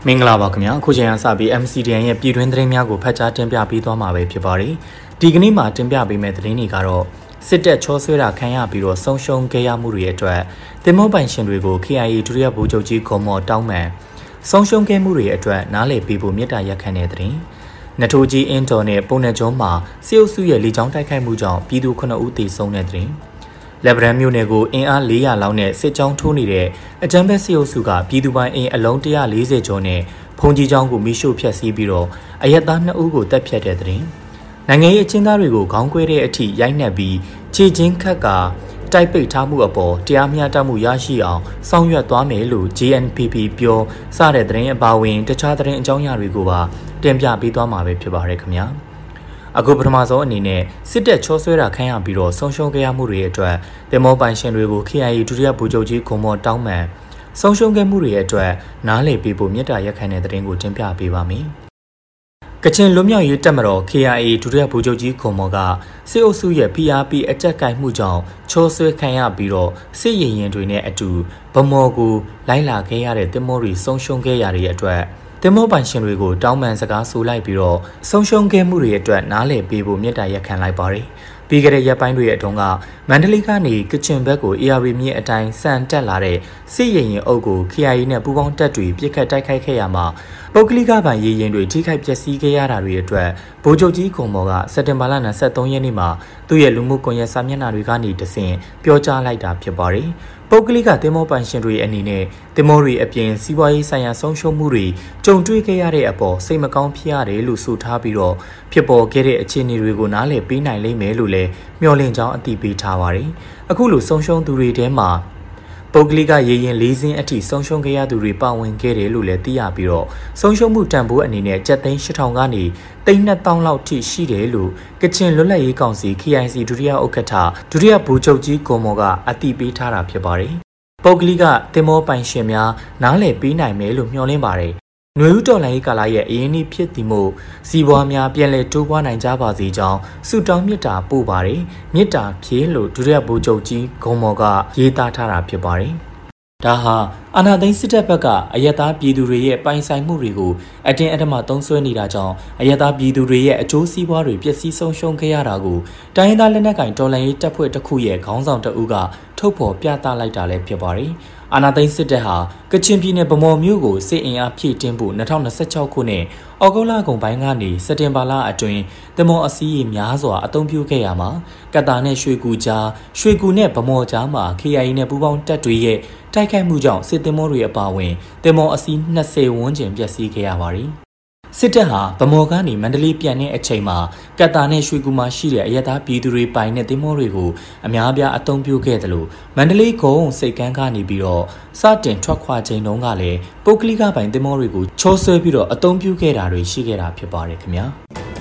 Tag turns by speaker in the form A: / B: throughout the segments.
A: မင်္ဂလာပါခင်ဗျာအခုချိန်ကစပြီး MCDN ရဲ့ပြည်တွင်းသတင်းများကိုဖတ်ကြားတင်ပြပေးသွားမှာပဲဖြစ်ပါတယ်ဒီကနေ့မှာတင်ပြပေးမယ့်သတင်းတွေကတော့စစ်တပ်ချောဆွဲတာခံရပြီးတော့ဆုံးရှုံးခဲ့ရမှုတွေအတွက်တင်မောပိုင်ရှင်တွေကို KIA ဒုတိယဗိုလ်ချုပ်ကြီးခေါ်မော်တောင်းပန်ဆုံးရှုံးခဲ့မှုတွေအတွက်နားလည်ပေးဖို့မြစ်တာရက်ခံတဲ့သတင်းနထိုးကြီးအင်းတော်နဲ့ပုံနယ်ကျွန်းမှာစစ်အုပ်စုရဲ့လေကြောင်းတိုက်ခိုက်မှုကြောင့်ပြည်သူ9ဦးသေဆုံးတဲ့သတင်းလက်ဗရန်မြို့နယ်ကိုအင်အား400လောက်နဲ့စစ်ကြောင်းထိုးနေတဲ့အကြမ်းဖက်စစ်အုပ်စုကပြည်သူပိုင်အင်အလုံး140ကျော်နဲ့ဖုန်ကြီးကျောင်းကိုမိရှို့ဖျက်ဆီးပြီးတော့အရက်သား2ဦးကိုတပ်ဖြတ်တဲ့တဲ့နိုင်ငံရေးအကျဉ်းသားတွေကိုခေါင်းကွဲတဲ့အထိရိုက်နှက်ပြီးခြေချင်းခတ်ကတိုက်ပိတ်ထားမှုအပေါ်တရားမျှတမှုရရှိအောင်ဆောင်ရွက်သွားမယ်လို့ JNPP ပြောစတဲ့သတင်းအပါအဝင်တခြားသတင်းအကြောင်းအရာတွေကိုပါတင်ပြပေးသွားမှာပဲဖြစ်ပါတယ်ခင်ဗျာအခုပထမဆုံးအနေနဲ့စစ်တပ်ချောဆွဲတာခံရပြီးတော့ဆုံးရှုံးခဲ့ရမှုတွေအတွက်တင်မောပိုင်ရှင်တွေကို KIA ဒုတိယဗိုလ်ချုပ်ကြီးခေါ်မော်တောင်းပန်ဆုံးရှုံးခဲ့မှုတွေအတွက်နားလည်ပေးဖို့မြစ်တာရက်ခံတဲ့သတင်းကိုတင်ပြပေးပါမယ်ကချင်လွတ်မြောက်ရေးတပ်မတော် KIA ဒုတိယဗိုလ်ချုပ်ကြီးခေါ်မော်ကစစ်အုပ်စုရဲ့ PRP အကြက်ကိုင်မှုကြောင့်ချောဆွဲခံရပြီးတော့စစ်ရင်ရင်တွေနဲ့အတူဗမော်ကိုလိုက်လာခဲ့ရတဲ့တင်မောတွေဆုံးရှုံးခဲ့ရတဲ့အတွက်တင်မောပိုင်ရှင်တွေကိုတောင်းပန်စကားဆိုလိုက်ပြီးတော့ဆုံးရှုံးခဲ့မှုတွေအတွက်နားလည်ပေးဖို့မြစ်တာရက်ခံလိုက်ပါတယ်ပြီးခဲ့တဲ့ရက်ပိုင်းတွေရဲ့အတွင်းကမန္တလေးကနေကချင်ဘက်ကို AR မြစ်အတိုင်းစံတက်လာတဲ့စစ်ရင်ရင်အုပ်ကို KIA နဲ့ပူးပေါင်းတပ်တွေပြစ်ခတ်တိုက်ခိုက်ခဲ့ရမှာပုဂ္ဂလိကပိုင်ရေရင်တွေထိခိုက်ပျက်စီးခဲ့ရတာတွေအတွက်ဗိုလ်ချုပ်ကြီးခေါ်မော်ကစက်တင်ဘာလ23ရက်နေ့မှာသူ့ရဲ့လူမှုကွန်ရက်စာမျက်နှာတွေကနေတဆင့်ပြောကြားလိုက်တာဖြစ်ပါတယ်ပုဂ္ဂလိကတင်မောပိုင်ရှင်တွေအနေနဲ့တင်မောတွေအပြင်စီးပွားရေးဆိုင်ရာဆုံးရှုံးမှုတွေကြုံတွေ့ခဲ့ရတဲ့အပေါ်စိတ်မကောင်းဖြစ်ရတယ်လို့ဆိုထားပြီးတော့ဖြစ်ပေါ်ခဲ့တဲ့အခြေအနေတွေကိုနားလည်ပေးနိုင်လိမ့်မယ်လို့လည်းမျှော်လင့်ကြောင်းအသိပေးထားပါတယ်အခုလိုဆုံးရှုံးသူတွေထဲမှာပုဂ္ဂလိကရေရင်၄စင်းအထိဆုံးရှုံးခဲ့ရသူတွေပါဝင်ခဲ့တယ်လို့လည်းသိရပြီးတော့ဆုံးရှုံးမှုတန်ဖိုးအနေနဲ့ကျပ်သိန်း8000ကနေ3000လောက်ထိရှိတယ်လို့ကချင်လွတ်လပ်ရေးကောင်စီ KIC ဒုတိယဥက္ကဋ္ဌဒုတိယဗိုလ်ချုပ်ကြီးကိုမော်ကအသိပေးထားတာဖြစ်ပါတယ်ပုဂ္ဂလိကတင်မောပိုင်ရှင်များနားလည်ပေးနိုင်မယ်လို့မျှော်လင့်ပါတယ်နွေဦးတော်လှန်ရေးကာလရဲ့အရင်းအနှီးဖြစ်သည်မို့စီးပွားများပြန်လည်တိုးပွားနိုင်ကြပါစေကြောင်းဆုတောင်းမေတ္တာပို့ပါတယ်မေတ္တာဖြေလို့ဒုတိယဗိုလ်ချုပ်ကြီးဂုံမော်ကရေးသားထားတာဖြစ်ပါတယ်ဒါဟာအာဏာသိမ်းစစ်တပ်ဘက်ကအယက်သားပြည်သူတွေရဲ့ပိုင်ဆိုင်မှုတွေကိုအတင်းအဓမ္မသုံးစွဲနေတာကြောင့်အယက်သားပြည်သူတွေရဲ့အကျိုးစီးပွားတွေပျက်စီးဆုံးရှုံးခဲ့ရတာကိုတိုင်းရင်းသားလက်နက်ကိုင်တော်လှန်ရေးတပ်ဖွဲ့တစ်ခုရဲ့ခေါင်းဆောင်တအုပ်ကထုတ်ဖော်ပြသလိုက်တာလည်းဖြစ်ပါတယ်အာဏာသိမ်းစစ်တပ်ဟာကချင်ပြည်နယ်ဗမော်မြို့ကိုစစ်အင်အားဖြည့်တင်းဖို့2026ခုနှစ်ဩဂုတ်လကုန်ပိုင်းကနေစက်တင်ဘာလအတွင်းတမော်အစည်းအများစွာအသုံးပြုခဲ့ရမှာကတာနဲ့ရွှေကူကြားရွှေကူနဲ့ဗမော်ကြားမှာ KIA နဲ့ပူးပေါင်းတပ်တွေရဲ့တိုက်ခိုက်မှုကြောင့်စစ်တင်မောတွေအပါအဝင်တင်မော်အစီး20ဝန်းကျင်ပျက်စီးခဲ့ရပါတယ်စစ်တပ်ဟာဗမော်ကနေမန္တလေးပြန်တဲ့အချိန်မှာကတာနဲ့ရွှေကူမှာရှိတဲ့အရက်သားပြည်သူတွေပိုင်တဲ့တင်မောတွေကိုအများအပြားအသုံးပြုခဲ့တယ်လို့မန္တလေးကုန်းစိတ်ကမ်းကနေပြီးတော့စတင်ထွက်ခွာချိန်တုန်းကလည်းပုဂ္ဂလိကပိုင်တင်မောတွေကိုချောဆွဲပြီးတော့အသုံးပြုခဲ့တာတွေရှိခဲ့တာဖြစ်ပါတယ်ခင်ဗျာ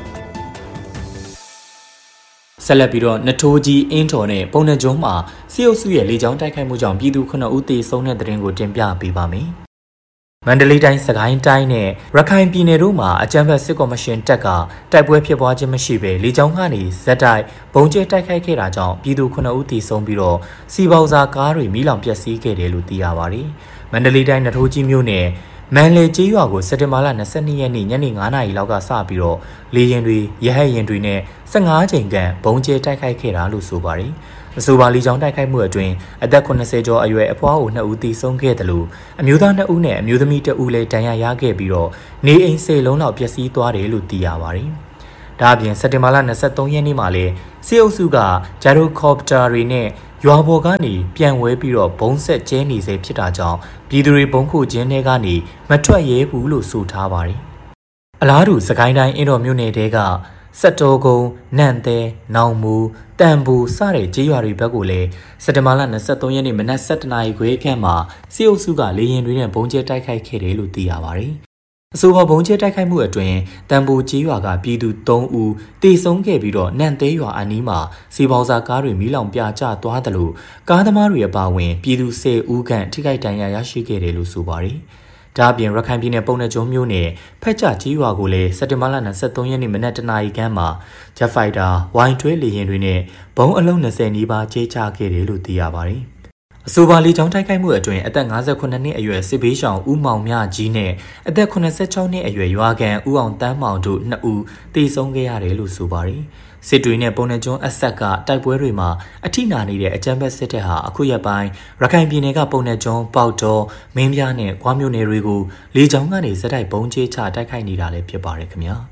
A: ဆက်လက်ပြီးတော့နထိုးကြီးအင်းတော်နဲ့ပုံနှကျွန်းမှာစစ်အုပ်စုရဲ့လေကြောင်းတိုက်ခိုက်မှုကြောင့်ပြည်သူ9ဦးသေဆုံးတဲ့တဲ့ရင်ကိုတင်ပြပေးပါမယ်မန္တလေးတိုင်းစကိုင်းတိုင်းနဲ့ရခိုင်ပြည်နယ်တို့မှာအကြမ်းဖက်စစ်ကော်မရှင်တပ်ကတိုက်ပွဲဖြစ်ပွားခြင်းမရှိဘဲလေကြောင်းကနေဇက်တိုက်ဘုံကျဲတိုက်ခိုက်ခဲ့တာကြောင့်ပြည်သူ9ဦးသေဆုံးပြီးတော့စီပေါစာကားတွေမီးလောင်ပျက်စီးခဲ့တယ်လို့သိရပါတယ်။မန္တလေးတိုင်းနထိုးကြီးမြို့နယ်မန်လေကျေးရွာကိုစက်တင်ဘာလ22ရက်နေ့ညနေ9:00နာရီလောက်ကစပြီးတော့လေယာဉ်တွေရဟတ်ယာဉ်တွေနဲ့15ချိန်ခန့်ဘုံကျဲတိုက်ခိုက်ခဲ့တာလို့ဆိုပါတယ်။အဆိုပါလေကြောင်းတိုက်ခိုက်မှုအတွင်းအသက်80ကျော်အရွယ်အဖွားအို2ဦးသေဆုံးခဲ့တယ်လို့အမျိုးသား2ဦးနဲ့အမျိုးသမီး1ဦးလည်းဒဏ်ရာရခဲ့ပြီးတော့နေအိမ်10လုံးလောက်ပျက်စီးသွားတယ်လို့သိရပါတယ်။ဒါအပြင်စက်တင်ဘာလ23ရက်နေ့မှာလည်းစစ်အုပ်စုကဂျာရိုကော်ပတာတွေနဲ့ရွာပေါ်ကနေပြန်ဝဲပြီးတော့ဘုံဆက်ကျဲနေစေဖြစ်တာကြောင့်ပြည်သူတွေဘုံခုချင်းတွေကနေမထွက်ရဲဘူးလို့ဆိုထားပါတယ်။အလားတူစကိုင်းတိုင်းအင်းတော်မြို့နယ်တဲကစက်တော်ကုန်းနန့်သဲနောင်မူတန်ဘူစတဲ့ကျေးရွာတွေဘက်ကိုလည်းစက်တင်ဘာလ23ရက်နေ့မနက်7:00နာရီခွဲခန့်မှာစစ်အုပ်စုကလေယာဉ်တွေနဲ့ဘုံကျဲတိုက်ခိုက်ခဲ့တယ်လို့သိရပါတယ်။အဆိုပါဘုံကျဲတိုက်ခိုက်မှုအတွင်းတန်ဘူကျေးရွာကပြည်သူ3ဦးသေဆုံးခဲ့ပြီးတော့နန့်သဲရွာအနီးမှာစီပေါစာကားတွေမီးလောင်ပြကျသွားတယ်လို့ကားသမားတွေအပါအဝင်ပြည်သူ10ဦးခန့်ထိခိုက်ဒဏ်ရာရရှိခဲ့တယ်လို့ဆိုပါတယ်။ဒါအပြင်ရခိုင်ပြည်နယ်ပုံနှကျွန်းမြို့နယ်ဖက်ချကြီးရွာကိုလည်းစက်တင်ဘာလ23ရက်နေ့မနက်တနာရီခန့်မှာဂျက်ဖိုက်တာဝိုင်ထွဲလေယာဉ်တွေနဲ့ဘုံအလုံး20နီးပါးကျဲချခဲ့တယ်လို့သိရပါတယ်အဆိုပါလေကြောင်းတိုက်ခိုက်မှုအတွင်းအသက်58နှစ်အရွယ်စစ်ဘေးရှောင်ဦးမောင်မြကြီးနဲ့အသက်86နှစ်အရွယ်ရွာကန်ဦးအောင်တန်းမောင်တို့2ဦးသေဆုံးခဲ့ရတယ်လို့ဆိုပါတယ်။စစ်တွေနဲ့ပုံနှကျွန်းအဆက်ကတိုက်ပွဲတွေမှာအထိနာနေတဲ့အကြမ်းဖက်စစ်တပ်ဟာအခုရက်ပိုင်းရခိုင်ပြည်နယ်ကပုံနှကျွန်းပေါက်တော်မင်းပြားနဲ့ဂွားမြို့နယ်တွေကိုလေကြောင်းကနေဇက်တိုက်ဘုံကျဲချတိုက်ခိုက်နေတာလည်းဖြစ်ပါတယ်ခင်ဗျာ။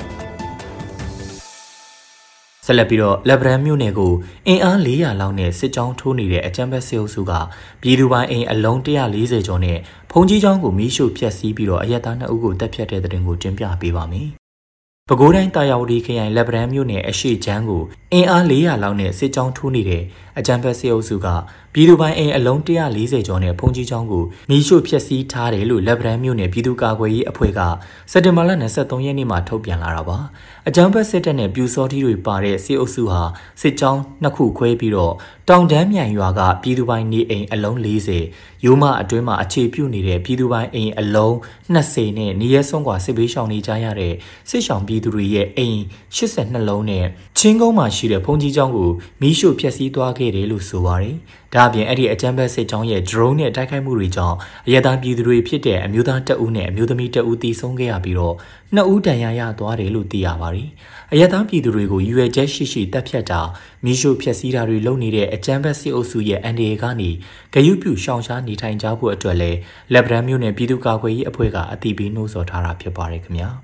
A: ဆက်လက်ပြီးတော့လက်ဗရန်မြို့နယ်ကိုအင်အား400လောက်နဲ့စစ်ကြောင်းထိုးနေတဲ့အကြမ်းဖက်စစ်အုပ်စုကပြည်သူပိုင်းအိမ်အလုံး140ကျော်နဲ့ဖုန်ကြီးကျောင်းကိုမီးရှို့ဖျက်ဆီးပြီးတော့အရက်သား2ဦးကိုတပ်ဖြတ်တဲ့တဲ့တင်ကိုတင်ပြပေးပါမယ်။ပဲခူးတိုင်းတာယာဝတီခရိုင်လက်ဗရန်မြို့နယ်အရှိချမ်းကိုအင်အား400လောက်နဲ့စစ်ကြောင်းထိုးနေတဲ့အကြမ်းဖက်စစ်အုပ်စုကပြည်သူပိုင်းအိမ်အလုံး140ကျော်နဲ့ဖုန်ကြီးကျောင်းကိုမီးရှို့ဖျက်ဆီးထားတယ်လို့လက်ဗရန်မြို့နယ်ပြည်သူ့ကာကွယ်ရေးအဖွဲ့ကစက်တင်ဘာလ23ရက်နေ့မှာထုတ်ပြန်လာတာပါ။အကြမ်းဖက်စစ်တပ်နဲ့ပြူစောထီးတွေပါတဲ့စစ်အုပ်စုဟာစစ်ကြောင်း2ခုခွဲပြီးတော့တောင်တန်းမြိုင်ရွာကပြည်သူပိုင်းနေအိမ်အလုံး40ရိုးမအတွင်းမှာအခြေပြုနေတဲ့ပြည်သူပိုင်းအိမ်အလုံး20နဲ့နေရဲဆုံးကွာစစ်ဘေးရှောင်နေကြရတဲ့စစ်ရှောင်ပြည်သူတွေရဲ့အိမ်82လုံးနဲ့ချင်းကုန်းမှာရှိတဲ့ဖုန်ကြီးကျောင်းကိုမီးရှို့ဖျက်ဆီးသွားခဲ့တယ်လို့ဆိုပါတယ်။ဒါအပြင်အဲ့ဒီအကြမ်းဖက်စစ်ကြောင်းရဲ့ drone နဲ့တိုက်ခိုက်မှုတွေကြောင့်အရက်သားပြည်သူတွေဖြစ်တဲ့အမျိုးသား2ဦးနဲ့အမျိုးသမီး2ဦးသေဆုံးခဲ့ရပြီးတော့2ဦးဒဏ်ရာရသွားတယ်လို့သိရပါတယ်။အရက်သားပြည်သူတွေကိုရွယ်ချက်ရှိတပ်ဖြတ်တာမီးရှို့ဖျက်ဆီးတာတွေလုပ်နေတဲ့အကြမ်းဖက်စစ်အုပ်စုရဲ့အန်ဒီအေကနေဂရုပြုရှောင်ရှားနေထိုင်ကြဖို့အတွက်လည်းလက်ဗရန်မြို့နယ်ပြည်သူ့ကာကွယ်ရေးအဖွဲ့ကအသိပေးနှိုးဆော်ထားတာဖြစ်ပါတယ်ခင်ဗျာ။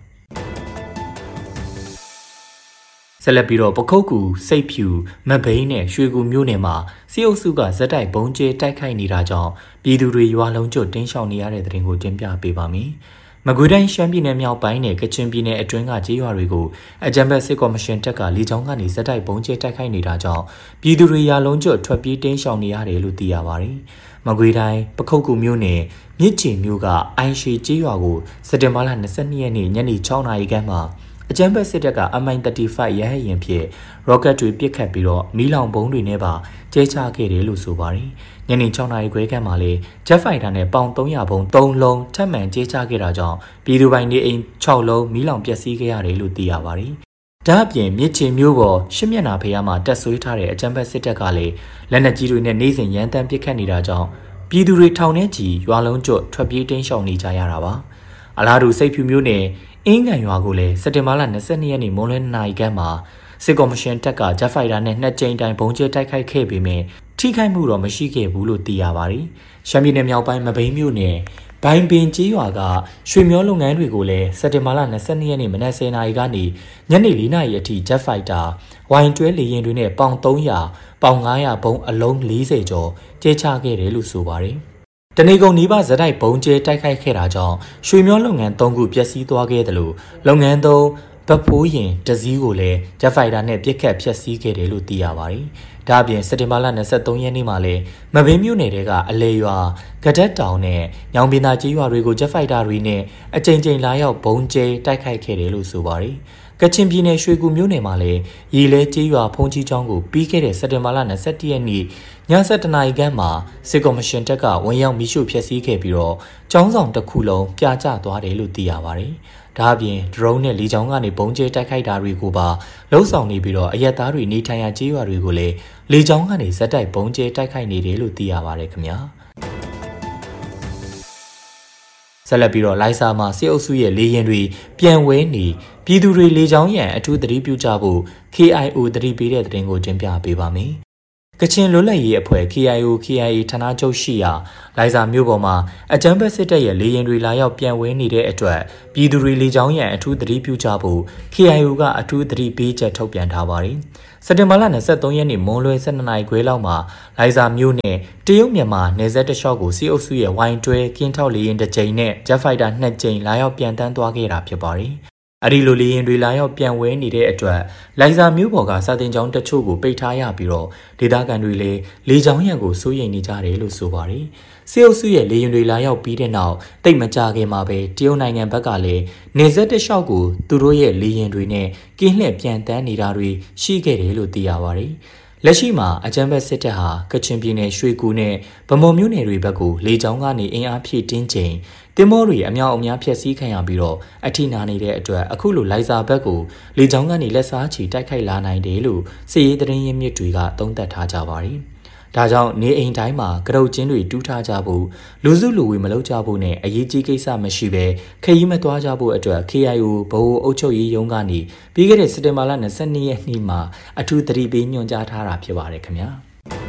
A: ဆက်လက်ပြီးတော့ပခုတ်ကူစိတ်ဖြူမဘိန်းနဲ့ရွှေကူမြို့နယ်မှာစစ်အုပ်စုကဇက်တိုက်ဘုံကျဲတိုက်ခိုက်နေတာကြောင့်ပြည်သူတွေရွာလုံးကျွတ်တင်းရှောင်နေရတဲ့တဲ့တင်ကိုတင်ပြပေးပါမယ်။မကွေးတိုင်းရှမ်းပြည်နယ်မြောက်ပိုင်းနဲ့ကချင်ပြည်နယ်အတွင်းကကျေးရွာတွေကိုအကြမ်းဖက်စစ်ကော်မရှင်တပ်ကလေကြောင်းကနေဇက်တိုက်ဘုံကျဲတိုက်ခိုက်နေတာကြောင့်ပြည်သူတွေရွာလုံးကျွတ်ထွက်ပြေးတင်းရှောင်နေရတယ်လို့သိရပါတယ်။မကွေးတိုင်းပခုတ်ကူမြို့နယ်မြစ်ချီမြို့ကအိုင်ရှေကျေးရွာကိုစက်တင်ဘာလ22ရက်နေ့ညနေ6:00 နာရီခန့်မှာအကြမ်းဖက်စစ်တပ်က MI-35 ရဟတ်ယာဉ်ဖြင့်ရော့ကတ်တွေပစ်ခတ်ပြီးတော့မီးလောင်ဘုံတွေနဲ့ပါကျဲချခဲ့တယ်လို့ဆိုပါတယ်။ညနေ6:00 နာရီခွဲခန့်မှာလေဂျက်ဖိုက်တာနဲ့ပေါင်300ဘုံ3လုံးထပ်မံကျဲချခဲ့တာကြောင့်ပြည်သူပိုင်းနေအိမ်6လုံးမီးလောင်ပျက်စီးခဲ့ရတယ်လို့သိရပါတယ်။ဒါ့အပြင်မြစ်ချေမြို့ပေါ်ရှစ်မျက်နှာဖျားမှာတက်ဆွေးထားတဲ့အကြမ်းဖက်စစ်တပ်ကလည်းလက်နက်ကြီးတွေနဲ့နေစဉ်ရန်တမ်းပစ်ခတ်နေတာကြောင့်ပြည်သူတွေထောင်ထဲကြီးရွာလုံးကျွတ်ထွက်ပြေးတင်းရှောင်နေကြရတာပါ။အလားတူစိတ်ဖြူမြို့နယ်အင်းကန်ရွာကိုလည်းစက်တင်ဘာလ22ရက်နေ့မွန်းလွဲနာရီခန့်မှာစစ်ကော်မရှင်တပ်ကဂျက်ဖိုက်တာနဲ့2ကြိမ်တိုင်ဘုံကျဲတိုက်ခိုက်ခဲ့ပေမဲ့ထိခိုက်မှုတော့မရှိခဲ့ဘူးလို့သိရပါတယ်။ရှမ်းပြည်နယ်မြောက်ပိုင်းမဘိန်းမြို့နယ်ဘိုင်ပင်ကျေးရွာကရွှေမျောလုပ်ငန်းတွေကိုလည်းစက်တင်ဘာလ22ရက်နေ့မနက်10:00 နာရီကနေညနေ4:00 နာရီအထိဂျက်ဖိုက်တာဝိုင်တွဲလေယာဉ်တွေနဲ့ပေါင်300ပေါင်900ဘုံအလုံး40ကျော်ကျဲချခဲ့တယ်လို့ဆိုပါတယ်။တနေကုန်နီးပါးဇက်တိုက်ဘုံကျဲတိုက်ခိုက်ခဲ့တာကြောင့်ရွှေမျောလုပ်ငန်း3ခုပျက်စီးသွားခဲ့တယ်လို့လုပ်ငန်း3ဗတ်ဖိုးရင်တစည်းကိုလည်းဂျက်ဖိုက်တာနဲ့ပစ်ခတ်ဖျက်ဆီးခဲ့တယ်လို့သိရပါတယ်။ဒါ့အပြင်စက်တင်ဘာလ23ရက်နေ့မှာလည်းမဘင်းမြို့နယ်ကအလဲရွာကဒက်တောင်နဲ့ညောင်ပင်သာကျေးရွာတွေကိုဂျက်ဖိုက်တာတွေနဲ့အကြိမ်ကြိမ်လာရောက်ဘုံကျဲတိုက်ခိုက်ခဲ့တယ်လို့ဆိုပါတယ်။ကချင်ပြည်နယ်ရွှေကူမြို့နယ်မှာလည်းရီလဲကျေးရွာဖုန်ကြီးကျောင်းကိုပြီးခဲ့တဲ့စက်တင်ဘာလ21ရက်နေ့ည7:00 နာရီခန့်မှာစစ်ကော်မရှင်တပ်ကဝင်ရောက်မီးရှို့ဖျက်ဆီးခဲ့ပြီးတော့ကျောင်းဆောင်တစ်ခုလုံးပြာကျသွားတယ်လို့သိရပါတယ်။ဒါအပြင် drone နဲ့လေကြောင်းကနေဘုံကျဲတိုက်ခိုက်တာတွေကိုပါလှုံ့ဆော်နေပြီးတော့အရက်သားတွေနေထိုင်ရာကျေးရွာတွေကိုလည်းလေကြောင်းကနေဇက်တိုက်ဘုံကျဲတိုက်ခိုက်နေတယ်လို့သိရပါတယ်ခင်ဗျာ။ဆက်လက်ပြီးတော့လိုက်စာမှာစစ်အုပ်စုရဲ့လေရင်တွေပြန်ဝဲနေပြည်သူတွေလေကြောင်းရန်အထူးသတိပြုကြဖို့ KIO သတိပေးတဲ့သတင်းကိုတင်ပြပေးပါမယ်။ကချင်လွတ်လပ်ရေးအဖွဲ့ KIA ဌာနချုပ်ရှိရာလိုက်စာမြို့ပေါ်မှာအကြမ်းဖက်စစ်တပ်ရဲ့လေရင်တွေလာရောက်ပြန်ဝဲနေတဲ့အတွက်ပြည်သူတွေလေကြောင်းရန်အထူးသတိပြုကြဖို့ KIO ကအထူးသတိပေးချက်ထုတ်ပြန်ထားပါတယ်။စက်တင်ဘာလ23ရက်နေ့မွန်းလွဲ12:00 နာရီခွဲလောက်မှာလိုက်စာမြို့နယ်တရုတ်မြန်မာနယ်စပ်တလျှောက်ကိုစစ်အုပ်စုရဲ့ဝိုင်တွဲကင်းထောက်လေရင်တစ်ကြိမ်နဲ့ဂျက်ဖိုက်တာ2ကြိမ်လာရောက်ပြန်တန်းသွားခဲ့တာဖြစ်ပါတယ်။အဲဒီလိုလေရင်တွေလာရောက်ပြန်ဝဲနေတဲ့အတွက်လိုက်စာမြို့ပေါ်ကစာတင်ကျောင်းတချို့ကိုပိတ်ထားရပြီးတော့ဒေသခံတွေလည်းလေကြောင်းရန်ကိုစိုးရိမ်နေကြတယ်လို့ဆိုပါတယ်။စစ်အုပ်စုရဲ့လေရင်တွေလာရောက်ပြီးတဲ့နောက်တိတ်မကြခင်မှာပဲတရုတ်နိုင်ငံဘက်ကလည်းနေဆက်တလျှောက်ကိုသူတို့ရဲ့လေရင်တွေနဲ့ကင်းလှည့်ပြန်တန်းနေတာတွေရှိခဲ့တယ်လို့သိရပါတယ်။လက်ရှိမှာအကြမ်းဖက်စစ်တပ်ဟာကချင်ပြည်နယ်ရွှေကူနဲ့ဗမော်မြို့နယ်တွေဘက်ကိုလေကြောင်းကနေအင်အားဖြည့်တင်းချိန်တင်မောတွေအများအများဖျက်ဆီးခံရပြီးတော့အထိနာနေတဲ့အတွက်အခုလိုလိုက်စာဘက်ကိုလေကြောင်းကနေလက်စားချီတိုက်ခိုက်လာနိုင်တယ်လို့စစ်ရေးသတင်းရင်းမြစ်တွေကသုံးသပ်ထားကြပါတယ်။ဒါကြောင့်နေအိမ်တိုင်းမှာကရုတ်ချင်းတွေတူးထားကြဖို့လူစုလူဝေးမလုပ်ကြဖို့နဲ့အရေးကြီးကိစ္စမရှိဘဲခရီးမသွားကြဖို့အတွက် KIO ဗဟိုအုပ်ချုပ်ရေးရုံးကနေပြီးခဲ့တဲ့စက်တင်ဘာလ22ရက်နေ့မှာအထူးသတိပေးညွှန်ကြားထားတာဖြစ်ပါတယ်ခင်ဗျာ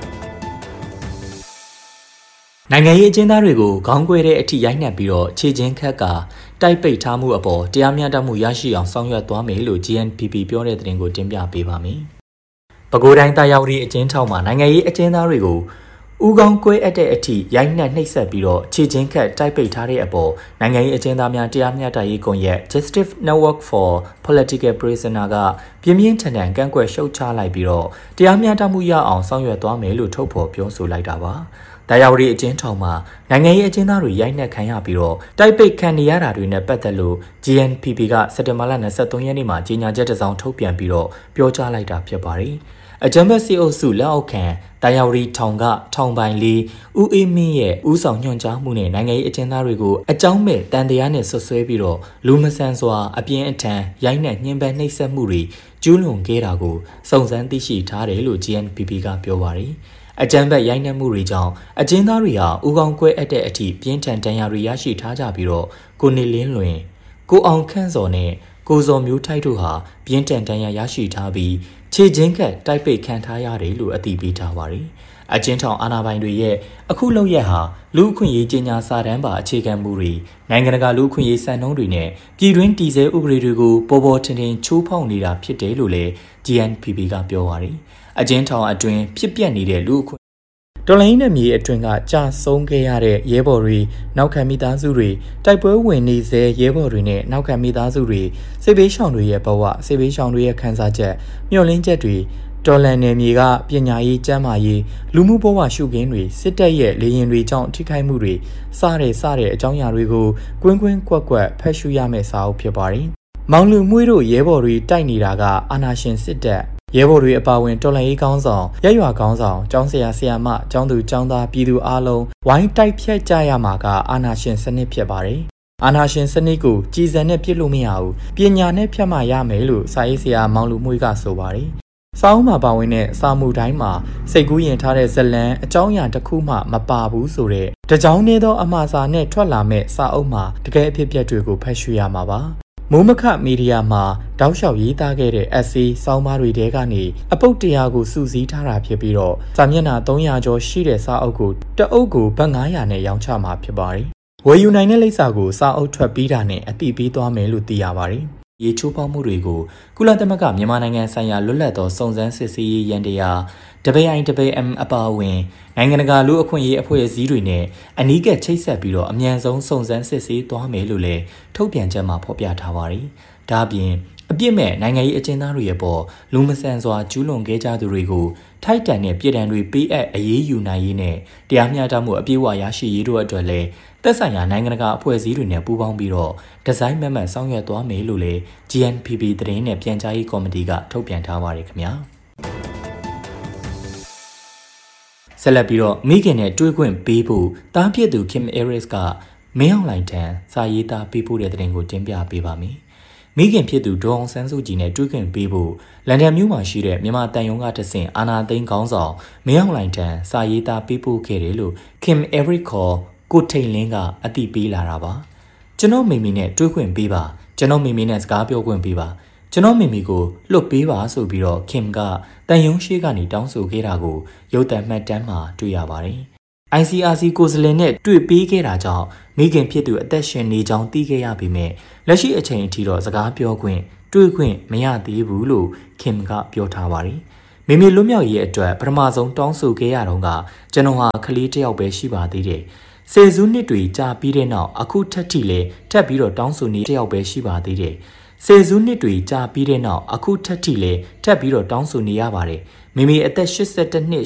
A: နိုင်ငံရေးအကျဉ်းသားတွေကိုခေါင်းကွဲတဲ့အထိရိုက်နှက်ပြီးတော့ခြေချင်းခက်ကတိုက်ပိတ်ထားမှုအပေါ်တရားမျှတမှုရရှိအောင်ဆောင်ရွက်သွားမယ်လို့ GNPP ပြောတဲ့သတင်းကိုတင်ပြပေးပါမယ်။ပဲခူးတိုင်းတာယာဝတီအကျဉ်းထောင်မှာနိုင်ငံရေးအကျဉ်းသားတွေကိုဦးခေါင်းကွဲအပ်တဲ့အထိရိုက်နှက်နှိပ်စက်ပြီးတော့ခြေချင်းခက်တိုက်ပိတ်ထားတဲ့အပေါ်နိုင်ငံရေးအကျဉ်းသားများတရားမျှတရေးကွန်ရက် Justice Network for Political Prisoner ကပြင်းပြင်းထန်ထန်ကန့်ကွက်ရှုတ်ချလိုက်ပြီးတော့တရားမျှတမှုရအောင်ဆောင်ရွက်သွားမယ်လို့ထုတ်ဖော်ပြောဆိုလိုက်တာပါ။တာယာဝတီအကျဉ်းထောင်မှာနိုင်ငံရေးအကျဉ်းသားတွေရိုက်နှက်ခံရပြီးတော့တိုက်ပိတ်ခံနေရတာတွေနဲ့ပတ်သက်လို့ GNPP ကစက်တင်ဘာလ23ရက်နေ့မှာကြေညာချက်တစ်စောင်ထုတ်ပြန်ပြီးတော့ပြောကြားလိုက်တာဖြစ်ပါတယ်။အကြံဖက်စီအုပ်စုလက်အောက်ခံတာယာဝတီထောင်ကထောင်ပိုင်လေးဦးအေးမင်းရဲ့ဦးဆောင်ညွှန်ကြားမှုနဲ့နိုင်ငံရေးအကျဉ်းသားတွေကိုအကြောင်းမဲ့တန်တရားနဲ့ဆွဆွဲပြီးတော့လူမဆန်စွာအပြင်းအထန်ရိုက်နှက်ညှဉ်းပန်းနှိပ်စက်မှုတွေကျူးလွန်ခဲ့တာကိုစုံစမ်းသိရှိထားတယ်လို့ GNPP ကပြောပါတယ်။အကြမ်းဖက်ရိုက်နှက်မှုတွေကြောင့်အကျဉ်းသားတွေဟာဦးခေါင်းကွဲအပ်တဲ့အထိပြင်းထန်ဒဏ်ရာတွေရရှိထားကြပြီးတော့ကိုနေလင်းလွင်ကိုအောင်ခန့်စော်နဲ့ကိုစောမျိုးထိုက်တို့ဟာပြင်းထန်ဒဏ်ရာရရှိထားပြီးခြေချင်းကတိုက်ပိတ်ခံထားရတယ်လို့အသိပေးထားပါတယ်။အကျဉ်းထောင်အာဏာပိုင်တွေရဲ့အခုလုပ်ရက်ဟာလူ့အခွင့်အရေးကြေညာစာတမ်းပါအခြေခံမှုတွေနိုင်ငံတကာလူ့အခွင့်အရေးစံနှုန်းတွေနဲ့ပြည်တွင်းတည်ဆဲဥပဒေတွေကိုပေါ်ပေါ်ထင်ထင်ချိုးဖောက်နေတာဖြစ်တယ်လို့လည်း GNPP ကပြောပါတယ်။အကျဉ်းထောင်အတွင်းဖြစ်ပျက်နေတဲ့လူ့အခွင့်တော်လိုင်းနဲ့မြေအတွင်းကကြာဆုံးခဲ့ရတဲ့ရဲဘော်တွေနောက်ခံမိသားစုတွေတိုက်ပွဲဝင်နေစေရဲဘော်တွေနဲ့နောက်ခံမိသားစုတွေစိတ်ဘေးရှောင်တွေရဲ့ဘဝစိတ်ဘေးရှောင်တွေရဲ့ခံစားချက်မျှော်လင့်ချက်တွေတော်လန်နယ်မြေကပညာရေးကျန်းမာရေးလူမှုဘဝရှုခင်းတွေစစ်တပ်ရဲ့လေရင်တွေကြောင့်ထိခိုက်မှုတွေစတဲ့အကြောင်းအရာတွေကိုကွင်းကွင်းကွက်ကွက်ဖတ်ရှုရမယ့်စာအုပ်ဖြစ်ပါတယ်။မောင်လူမှုတို့ရဲဘော်တွေတိုက်နေတာကအာဏာရှင်စစ်တပ်ရဲဘော်တွေအပါအဝင်တော်လှန်ရေးကောင်းဆောင်ရက်ရွာကောင်းဆောင်ကျောင်းဆရာဆရာမကျောင်းသူကျောင်းသားပြည်သူအားလုံးဝိုင်းတိုက်ဖြတ်ကြရမှာကအာဏာရှင်စနစ်ဖြစ်ပါတယ်။အာဏာရှင်စနစ်ကိုကြည်စံနဲ့ပြစ်လို့မရဘူးပညာနဲ့ဖြတ်မှရမယ်လို့စာရေးဆရာမောင်လူမှုကဆိုပါတယ်။စာအုပ်မှာပါဝင်တဲ့စာမှုတိုင်းမှာစိတ်ကူးရင်ထားတဲ့ဇလံအကြောင်းအရာတစ်ခုမှမပါဘူးဆိုတဲ့တကြောင်နေသောအမှားစာနဲ့ထွက်လာမဲ့စာအုပ်မှာတကယ်အဖြစ်အပျက်တွေကိုဖတ်ရှုရမှာပါ။မိုးမခမီဒီယာမှာတောက်လျှောက်ရေးသားခဲ့တဲ့ essay ဆောင်းပါးတွေထဲကနေအပုတ်100ကိုစုစည်းထားတာဖြစ်ပြီးတော့စာမျက်နှာ300ကျော်ရှိတဲ့စာအုပ်ကိုတအုပ်ကိုဘတ်900နဲ့ရောင်းချမှာဖြစ်ပါတယ်။ဝယ်ယူနိုင်တဲ့လိပ်စာကိုစာအုပ်ထွက်ပြီးတာနဲ့အတိပေးသွားမယ်လို့သိရပါတယ်။ရေချိုးပေါက်မှုတွေကိုကုလသမဂ္ဂမြန်မာနိုင်ငံဆိုင်ရာလွတ်လပ်သောစုံစမ်းစစ်ဆေးရေးရန်တရားWIM အပါအဝင်နိုင်ငံတကာလူ့အခွင့်အရေးအဖွဲ့အစည်းတွေနဲ့အနီးကပ်ချိတ်ဆက်ပြီးတော့အမြန်ဆုံးစုံစမ်းစစ်ဆေးသွားမယ်လို့လည်းထုတ်ပြန်ချက်မှာဖော်ပြထားပါတယ်။ဒါ့အပြင်အပြစ်မဲ့နိုင်ငံရေးအကျဉ်းသားတွေရဲ့ပေါ်လူမဆန်စွာကျူးလွန်ခဲ့ကြသူတွေကိုထိုက်တန်တဲ့ပြည်ထံတွေပေးအပ်အရေးယူနိုင်ရေးနဲ့တရားမျှတမှုအပြည့်အဝရရှိရေးတို့အတွက်လည်းသက်ဆိုင်ရာနိုင်ငံတကာအဖွဲ့အစည်းတွေနဲ့ပူးပေါင်းပြီးတော့ဒီဇိုင်းမမတ်ဆောင်ရွက်သွားမယ်လို့လည်း GNPP သတင်းနဲ့ပြန်ကြားရေးကော်မတီကထုတ်ပြန်ထားပါတယ်ခင်ဗျာ။ဆက်လက်ပြီးတော့မိခင်နဲ့တွေ့ခွင့်ပေးဖို့တားဖြစ်သူ Kim Aris ကမင်းအောင်လှိုင်ထံစာရေးသားပေးပို့တဲ့သတင်းကိုတင်ပြပေးပါမယ်။မိခင်ဖြစ်သူဒေါ်အောင်ဆန်းစုကြည်နဲ့တွေ့ခွင့်ပေးဖို့လန်ဒန်မြို့မှာရှိတဲ့မြန်မာတန်ယုံကတဆင့်အာနာသိန်းခေါင်းဆောင်မင်းအောင်လှိုင်ထံစာရေးသားပေးပို့ခဲ့တယ်လို့ Kim Aris ခေါ်ကိုထိန်လင်းကအတိပေးလာတာပါ။ကျွန်တော်မိမိနဲ့တွေ့ခွင့်ပေးပါကျွန်တော်မိမိနဲ့စကားပြောခွင့်ပေးပါကျွန်တော်မိမိကိုလွတ်ပေးပါဆိုပြီးတော့ Kim ကတန်ယုံရှိကနေတောင်းဆိုခဲ့တာကိုရုပ်သံမှတ်တမ်းမှာတွေ့ရပါတယ်။ ICRC ကိုယ်စားလှယ်နဲ့တွေ့ပေးခဲ့တာကြောင့်မိခင်ဖြစ်သူအသက်ရှင်နေကြောင်းသိခဲ့ရပေမဲ့လက်ရှိအချိန်အထိတော့စကားပြောခွင့်တွေ့ခွင့်မရသေးဘူးလို့ Kim ကပြောထားပါတယ်။မိမိလွတ်မြောက်ရေးအတွက်ပထမဆုံးတောင်းဆိုခဲ့ရတော့ကကျွန်တော်ဟာကလေးတစ်ယောက်ပဲရှိပါသေးတယ်။ဆယ်စုနှစ်တွေကြာပြီးတဲ့နောက်အခုထက်ပြီးတော့တောင်းဆိုနေတစ်ယောက်ပဲရှိပါသေးတယ်။ဆယ်စုနှစ်တွေကြာပြီးတဲ့နောက်အခုထက်ပြီးတော့တောင်းဆိုနေရပါတယ်။မိမိအသက်82နှစ်